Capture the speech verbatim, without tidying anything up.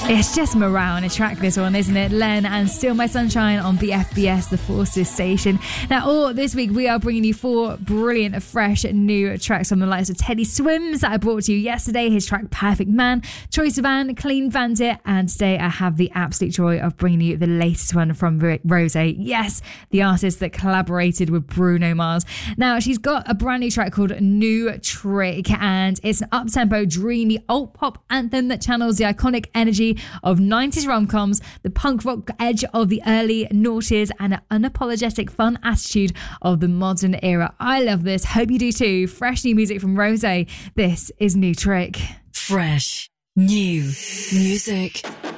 It's just morale on a track, this one, isn't it? Len and Still My Sunshine on B F B S, the Forces station. Now, all this week, we are bringing you four brilliant, fresh, new tracks from the likes of Teddy Swims that I brought to you yesterday, his track Perfect Man, Troye Sivan, Clean Bandit, and today I have the absolute joy of bringing you the latest one from Rose. Yes, the artist that collaborated with Bruno Mars. Now, she's got a brand new track called New Trick, and it's an up-tempo, dreamy, alt-pop anthem that channels the iconic energy of nineties rom-coms, the punk rock edge of the early noughties, and an unapologetic fun attitude of the modern era. I love this. Hope you do too. Fresh new music from Rose. This is New Trick. Fresh new music.